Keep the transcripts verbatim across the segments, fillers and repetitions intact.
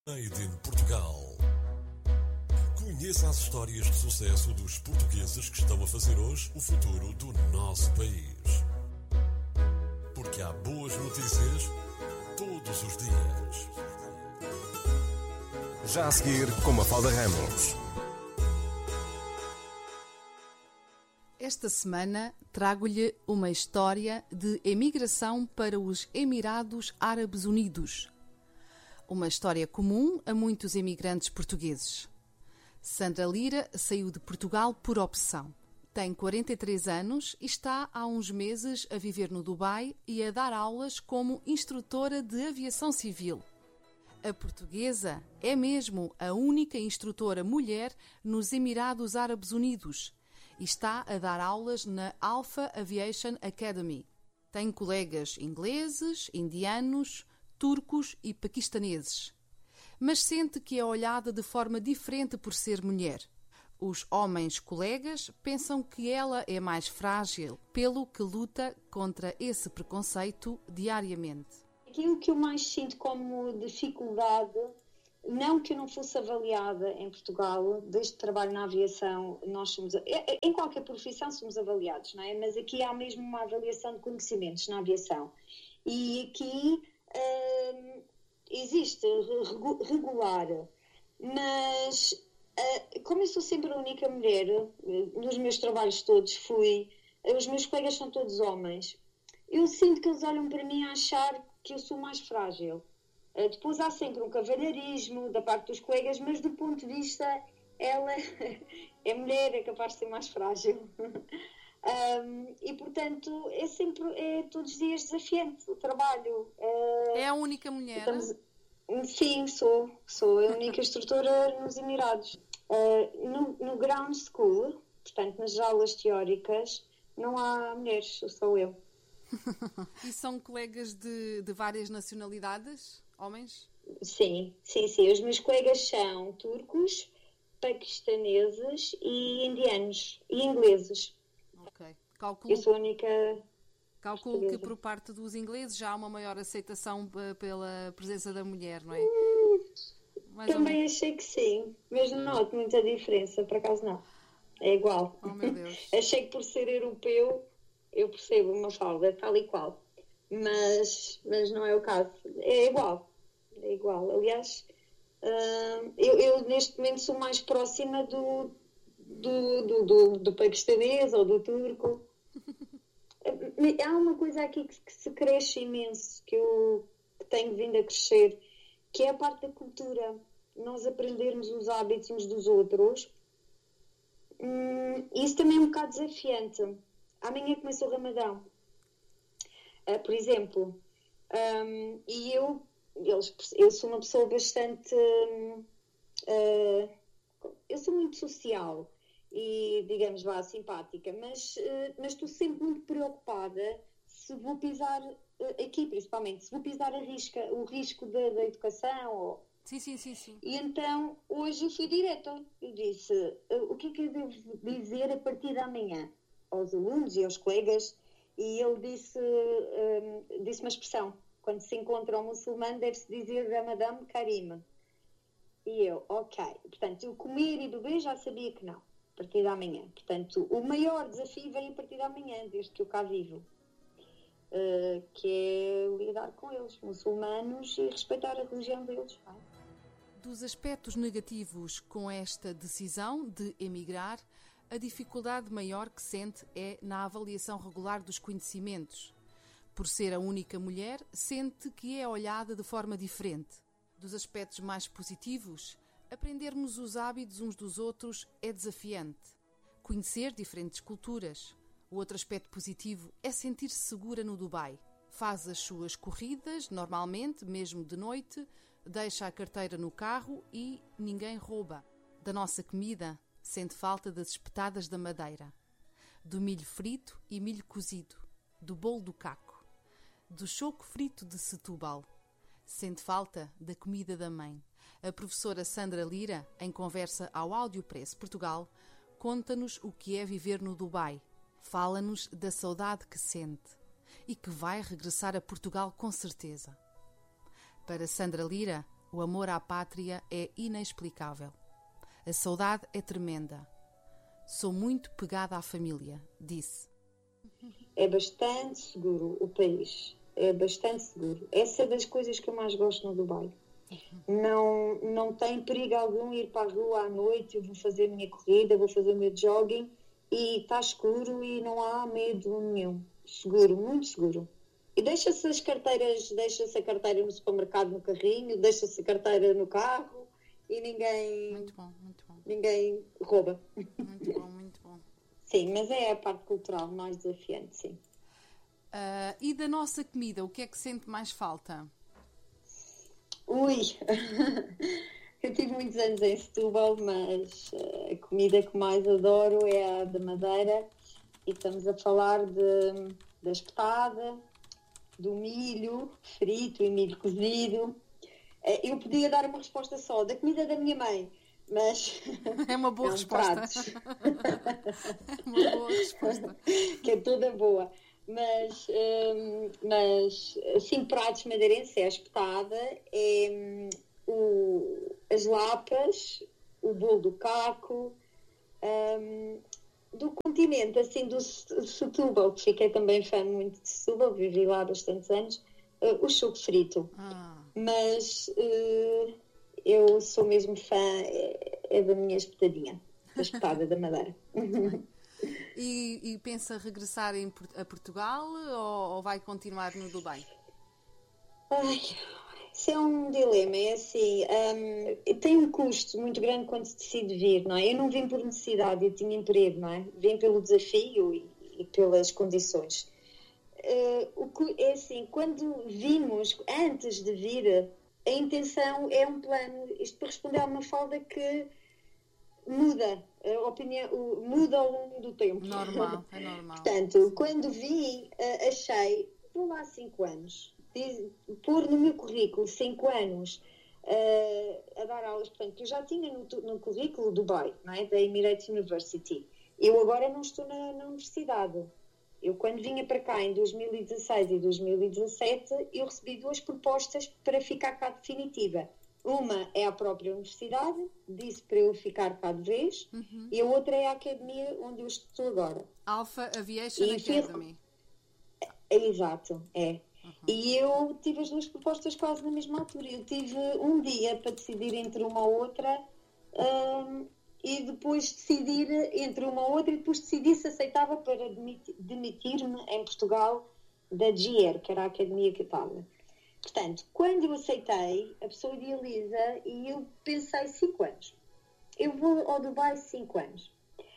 Made in Portugal. Conheça as histórias de sucesso dos portugueses que estão a fazer hoje o futuro do nosso país. Porque há boas notícias todos os dias. Já a seguir, com Mafalda Ramos. Esta semana trago-lhe uma história de emigração para os Emirados Árabes Unidos. Uma história comum a muitos imigrantes portugueses. Sandra Lira saiu de Portugal por opção. Tem quarenta e três anos e está há uns meses a viver no Dubai e a dar aulas como instrutora de aviação civil. A portuguesa é mesmo a única instrutora mulher nos Emirados Árabes Unidos e está a dar aulas na Alpha Aviation Academy. Tem colegas ingleses, indianos, turcos e paquistaneses. Mas sente que é olhada de forma diferente por ser mulher. Os homens colegas pensam que ela é mais frágil, pelo que luta contra esse preconceito diariamente. Aquilo que eu mais sinto como dificuldade, não que eu não fosse avaliada em Portugal, desde que trabalho na aviação, nós somos, em qualquer profissão somos avaliados, não é? Mas aqui há mesmo uma avaliação de conhecimentos na aviação. E aqui hum, existe regular, mas uh, como eu sou sempre a única mulher, nos meus trabalhos todos fui, os meus colegas são todos homens, eu sinto que eles olham para mim a achar que eu sou mais frágil. Uh, depois há sempre um cavalheirismo da parte dos colegas, mas do ponto de vista, ela é mulher, é capaz de ser mais frágil. Um, e portanto é sempre, é todos os dias desafiante o trabalho. Uh, é a única mulher? Estamos, sim, sou, sou a única instrutora nos Emirados. Uh, no, no ground school, portanto nas aulas teóricas, não há mulheres, sou eu. E são colegas de, de várias nacionalidades, homens? Sim, sim, sim. Os meus colegas são turcos, paquistaneses e indianos e ingleses. Ok. Calculo, eu sou a única. Calculo portuguesa. Que por parte dos ingleses já há uma maior aceitação pela presença da mulher, não é? Hum, também achei que sim, mas não noto muita diferença, por acaso não. É igual. Oh, meu Deus. Achei que por ser europeu eu percebo uma falda tal e qual, mas, mas não é o caso. É igual. É igual. Aliás, uh, eu, eu neste momento sou mais próxima do. Do, do, do, do paquistanês ou do turco. Há uma coisa aqui que, que se cresce imenso, que eu que tenho vindo a crescer, que é a parte da cultura. Nós aprendermos os hábitos uns dos outros. Hum, isso também é um bocado desafiante. Amanhã começa o Ramadão. Uh, por exemplo, um, e eu, eles, eu sou uma pessoa bastante... Um, uh, eu sou muito social e, digamos, vá, simpática, mas, mas estou sempre muito preocupada se vou pisar, aqui principalmente, se vou pisar a risca, o risco da, da educação. Ou... Sim, sim, sim, sim. E então, hoje eu fui direta. Eu disse, o que é que eu devo dizer a partir da manhã aos alunos e aos colegas? E ele disse, um, disse uma expressão, quando se encontra um muçulmano deve-se dizer Ramadan Karim. E eu, ok. Portanto, o comer e beber já sabia que não, a partir da manhã. Portanto, o maior desafio vem a partir da manhã, desde que eu cá vivo, uh, que é lidar com eles, muçulmanos, e respeitar a religião deles. Vai. Dos aspectos negativos com esta decisão de emigrar, a dificuldade maior que sente é na avaliação regular dos conhecimentos. Por ser a única mulher, sente que é olhada de forma diferente. Dos aspectos mais positivos, aprendermos os hábitos uns dos outros é desafiante. Conhecer diferentes culturas. O outro aspecto positivo é sentir-se segura no Dubai. Faz as suas corridas, normalmente, mesmo de noite, deixa a carteira no carro e ninguém rouba. Da nossa comida, sente falta das espetadas da Madeira, do milho frito e milho cozido, do bolo do caco, do choco frito de Setúbal. Sente falta da comida da mãe. A professora Sandra Lira, em conversa ao Audiopress Portugal, conta-nos o que é viver no Dubai. Fala-nos da saudade que sente e que vai regressar a Portugal com certeza. Para Sandra Lira, O amor à pátria é inexplicável. A saudade é tremenda. Sou muito pegada à família, disse. É bastante seguro o país. É bastante seguro. Essa é das coisas que eu mais gosto no Dubai. Não, não tem perigo algum ir para a rua à noite, eu vou fazer a minha corrida, vou fazer o meu jogging e está escuro e não há medo nenhum. Seguro, muito seguro. E deixa-se as carteiras, deixa-se a carteira no supermercado no carrinho, deixa-se a carteira no carro e ninguém, Muito bom, muito bom. ninguém rouba. Muito bom, muito bom. Sim, mas é a parte cultural mais desafiante, sim. Uh, e da nossa comida, o que é que sente mais falta? Ui, eu tive muitos anos em Setúbal, mas a comida que mais adoro é a da Madeira e estamos a falar de, da espetada, do milho frito e milho cozido. Eu podia dar uma resposta só, da comida da minha mãe, mas... É uma boa não, resposta. Pratos. É uma boa resposta. Que é toda boa. Mas, hum, mas assim, pratos madeirenses é a espetada, é hum, o, as lapas, o bolo do caco, hum, do continente, assim, do Setúbal, que fiquei também fã muito de Setúbal, vivi lá há bastantes anos, uh, o choco frito. Ah. Mas uh, eu sou mesmo fã, é, é da minha espetadinha, da espetada da Madeira. E, e pensa regressar em, a Portugal ou, ou vai continuar no Dubai? Ai, isso é um dilema, é assim, um, tem um custo muito grande quando se decide vir, não é? Eu não vim por necessidade, eu tinha emprego, não é? Vim pelo desafio e, e pelas condições. Uh, o que, é assim, quando vimos, antes de vir, a intenção é um plano, isto para responder a uma falda que muda, a opinião, muda ao longo do tempo. Normal, é normal. Portanto, quando vi, achei, vou lá cinco anos, pôr no meu currículo cinco anos uh, a dar aulas, portanto, eu já tinha no, no currículo Dubai, não é? Da Emirates University. Eu agora não estou na, na universidade. Eu, quando vinha para cá em dois mil e dezasseis e dois mil e dezassete, eu recebi duas propostas para ficar cá definitiva. Uma é a própria universidade, disse para eu ficar cá de vez, uhum. E a outra é a academia onde eu estou agora. Alpha Aviation e Academy. É, exato, é. Uhum. E eu tive as duas propostas quase na mesma altura. Eu tive um dia para decidir entre uma ou outra um, e depois decidir entre uma ou outra e depois decidi se aceitava para demitir-me em Portugal da G E R, que era a academia que eu estava. Portanto, quando eu aceitei, a pessoa idealiza e eu pensei cinco anos. Eu vou ao Dubai cinco anos.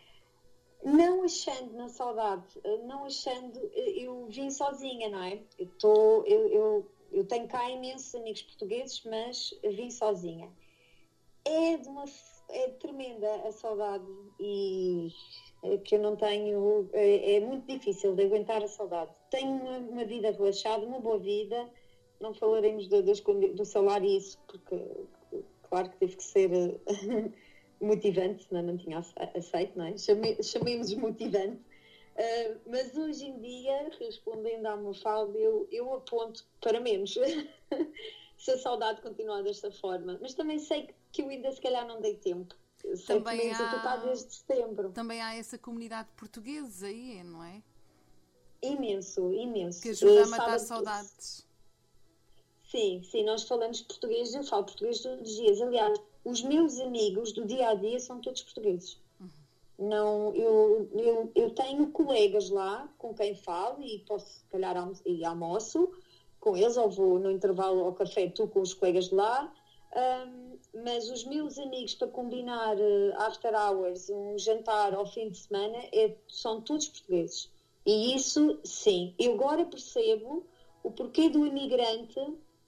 Não achando na saudade, não achando... Eu vim sozinha, não é? Eu, tô, eu, eu, eu tenho cá imensos amigos portugueses, mas vim sozinha. É, de uma, é tremenda a saudade e que eu não tenho... É, é muito difícil de aguentar a saudade. Tenho uma, uma vida relaxada, uma boa vida... Não falaremos do, do, do salário e isso, porque claro que teve que ser uh, motivante, senão não tinha aceito, não é? Chame, chamemos motivante. Uh, mas hoje em dia, respondendo à Mafalda, eu, eu aponto para menos. Se a saudade continuar desta forma. Mas também sei que, que eu ainda se calhar não dei tempo. Sei também que há, eu estou cá desde setembro. Também há essa comunidade portuguesa aí, não é? Imenso, imenso. Que ajuda a uh, matar saudades. Sim, sim, nós falamos português, eu falo português todos os dias. Aliás, os meus amigos do dia a dia são todos portugueses. Uhum. Não, eu, eu, eu tenho colegas lá com quem falo e posso, se calhar, e almoço com eles, ou vou no intervalo ao café, tu com os colegas de lá. Um, mas os meus amigos, para combinar uh, after hours, um jantar ao fim de semana, é, são todos portugueses. E isso, sim, eu agora percebo o porquê do imigrante.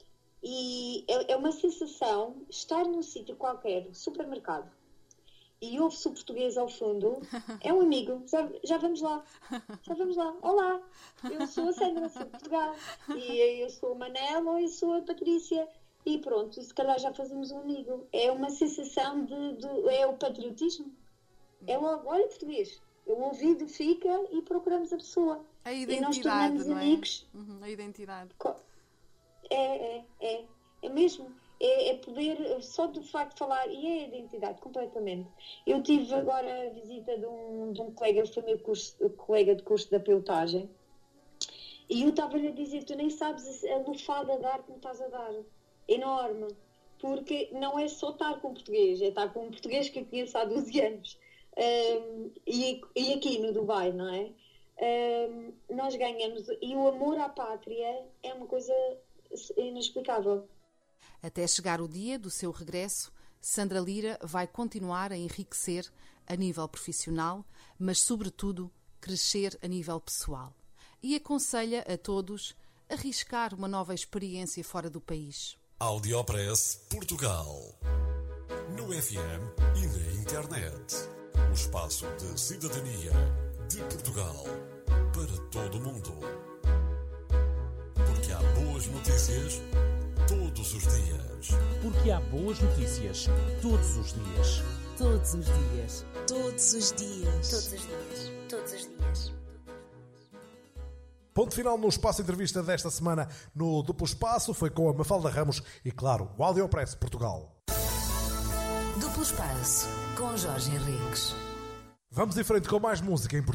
E é uma sensação estar num sítio qualquer, supermercado, e ouve-se o português ao fundo, é um amigo, já, já vamos lá, já vamos lá, olá, eu sou a Sandra, sou de Portugal, e eu sou a Manela ou eu sou a Patrícia, e pronto, e se calhar já fazemos um amigo. É uma sensação de, de é o patriotismo, é logo, olha português, o ouvido fica e procuramos a pessoa. A identidade, e nós tornamos não é? amigos. Uhum, a identidade. É, é, é, é mesmo. é, é poder, só do facto de falar, e é a identidade, completamente. Eu tive agora a visita de um, de um colega, foi meu curso, colega de curso de pilotagem, e eu estava-lhe a dizer, tu nem sabes a lufada de ar que me estás a dar, enorme, porque não é só estar com português, é estar com um português que eu conheço há doze anos, um, e, e aqui no Dubai, não é? Um, nós ganhamos, e o amor à pátria é uma coisa inexplicável. Até chegar o dia do seu regresso, Sandra Lira vai continuar a enriquecer a nível profissional, mas, sobretudo, crescer a nível pessoal. E aconselha a todos a arriscar uma nova experiência fora do país. Audiopress Portugal. No F M e na internet. O espaço de cidadania de Portugal para todo o mundo. Porque há boas notícias todos os dias. Porque há boas notícias todos os dias. Todos os dias. Todos os dias. Todos os dias. Todos os dias. Ponto final no Espaço Entrevista desta semana no Duplo Espaço. Foi com a Mafalda Ramos e, claro, o Audiopress Portugal. Duplo Espaço, com Jorge Henriques. Vamos em frente com mais música em português.